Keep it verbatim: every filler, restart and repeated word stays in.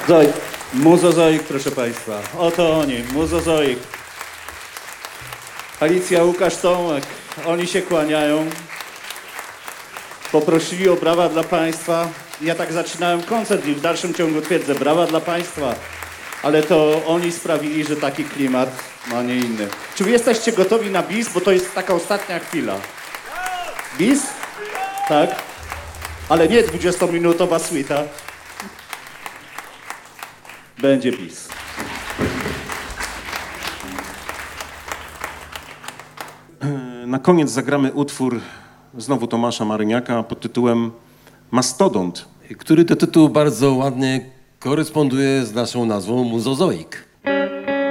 Zoik. Muzozoik, proszę Państwa. Oto oni, Muzozoik. Alicja, Łukasz, Tomek. Oni się kłaniają. Poprosili o brawa dla Państwa. Ja tak zaczynałem koncert i w dalszym ciągu twierdzę, brawa dla Państwa. Ale to oni sprawili, że taki klimat, no a nie inny. Czy wy jesteście gotowi na bis? Bo to jest taka ostatnia chwila. Bis? Tak? Ale nie dwudziestominutowa suita. Będzie bis. Na koniec zagramy utwór znowu Tomasza Maryniaka pod tytułem Mastodont. Który to tytuł bardzo ładnie koresponduje z naszą nazwą Muzozoik.